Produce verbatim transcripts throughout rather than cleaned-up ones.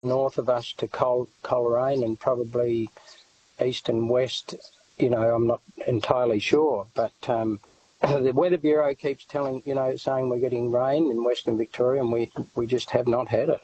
north of us to Col- Coleraine and probably east and west, you know, I'm not entirely sure. But um, the Weather Bureau keeps telling, you know, saying we're getting rain in Western Victoria, and we, we just have not had it.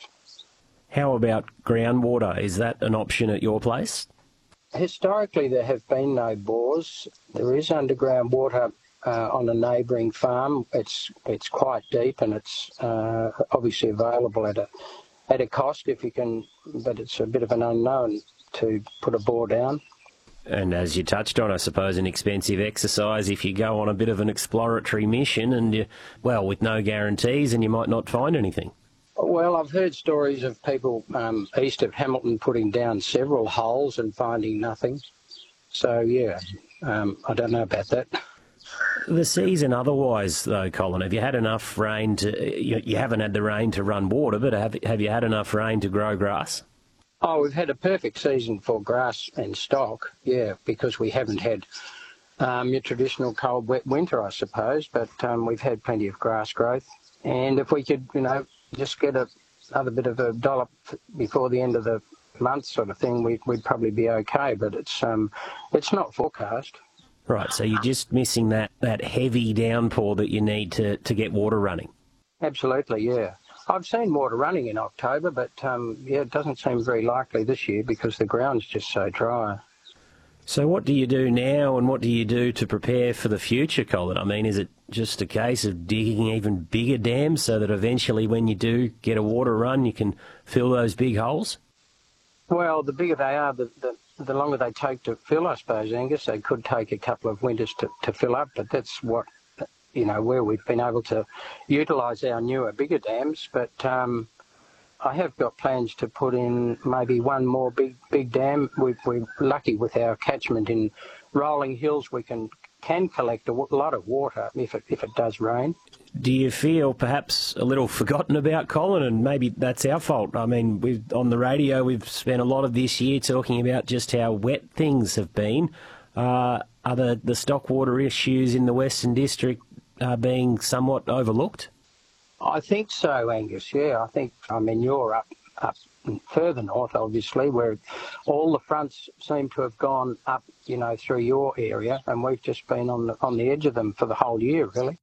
How about groundwater? Is that an option at your place? Historically, there have been no bores. There is underground water uh, on a neighbouring farm. It's it's quite deep, and it's uh, obviously available at a at a cost if you can, but it's a bit of an unknown to put a bore down. And as you touched on, I suppose, an expensive exercise if you go on a bit of an exploratory mission and, you, well, with no guarantees, and you might not find anything. Well, I've heard stories of people um, east of Hamilton putting down several holes and finding nothing. So, yeah, um, I don't know about that. The season otherwise, though, Colin, have you had enough rain to... You, you haven't had the rain to run water, but have, have you had enough rain to grow grass? Oh, we've had a perfect season for grass and stock, yeah, because we haven't had um, your traditional cold, wet winter, I suppose, but um, we've had plenty of grass growth. And if we could, you know, just get a, another bit of a dollop before the end of the month sort of thing, we'd, we'd probably be okay, but it's um, it's not forecast. Right, so you're just missing that, that heavy downpour that you need to, to get water running. Absolutely, yeah. I've seen water running in October, but um, yeah, it doesn't seem very likely this year because the ground's just so dry. So what do you do now, and what do you do to prepare for the future, Colin? I mean, is it just a case of digging even bigger dams so that eventually when you do get a water run, you can fill those big holes? Well, the bigger they are, the, the, the longer they take to fill, I suppose, Angus. They could take a couple of winters to, to fill up, but that's what... you know, where we've been able to utilise our newer, bigger dams. But um, I have got plans to put in maybe one more big big dam. We've, we're lucky with our catchment in Rolling Hills. We can can collect a w- lot of water if it, if it does rain. Do you feel perhaps a little forgotten about, Colin, and maybe that's our fault? I mean, we've, on the radio we've spent a lot of this year talking about just how wet things have been. Uh, are the, the stock water issues in the Western District are being somewhat overlooked? I think so, Angus, yeah. I think, I mean, you're up, up further north, obviously, where all the fronts seem to have gone up, you know, through your area, and we've just been on the, on the edge of them for the whole year, really.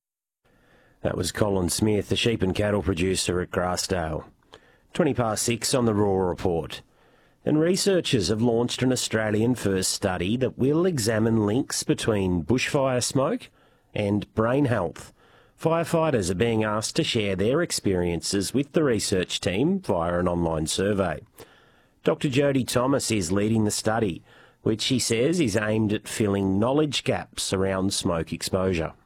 That was Colin Smith, the sheep and cattle producer at Grassdale. twenty past six on the Raw Report. And researchers have launched an Australian-first study that will examine links between bushfire smoke and brain health. Firefighters are being asked to share their experiences with the research team via an online survey. Doctor Jodie Thomas is leading the study, which she says is aimed at filling knowledge gaps around smoke exposure.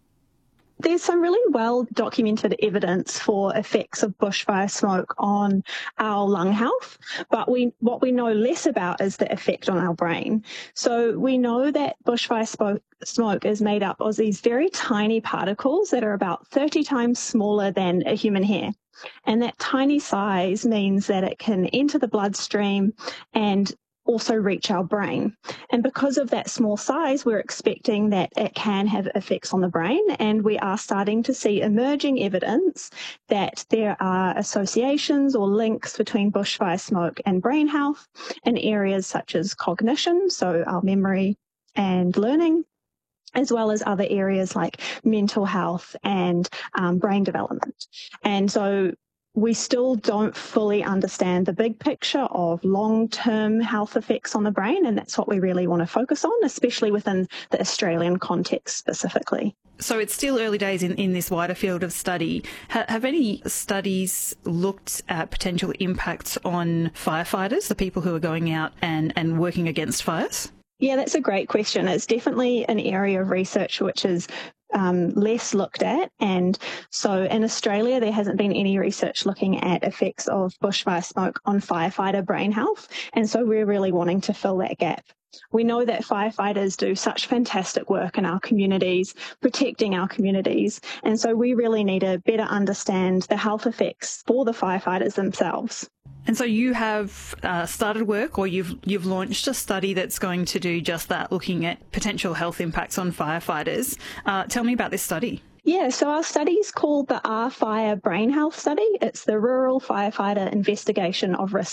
There's some really well documented evidence for effects of bushfire smoke on our lung health, but we what we know less about is the effect on our brain. So we know that bushfire smoke, smoke is made up of these very tiny particles that are about thirty times smaller than a human hair. And that tiny size means that it can enter the bloodstream and also reach our brain. And because of that small size, we're expecting that it can have effects on the brain, and we are starting to see emerging evidence that there are associations or links between bushfire smoke and brain health in areas such as cognition, so our memory and learning, as well as other areas like mental health and um, brain development. And so we still don't fully understand the big picture of long-term health effects on the brain, and that's what we really want to focus on, especially within the Australian context specifically. So it's still early days in, in this wider field of study. Ha- have any studies looked at potential impacts on firefighters, the people who are going out and, and working against fires? Yeah, that's a great question. It's definitely an area of research which is Um, less looked at, and so in Australia there hasn't been any research looking at effects of bushfire smoke on firefighter brain health, and so we're really wanting to fill that gap. We know that firefighters do such fantastic work in our communities, protecting our communities, and so we really need to better understand the health effects for the firefighters themselves. And so you have uh, started work, or you've you've launched a study that's going to do just that, looking at potential health impacts on firefighters. Uh, tell me about this study. Yeah, so our study is called the R Fire Brain Health Study. It's the Rural Firefighter Investigation of Risk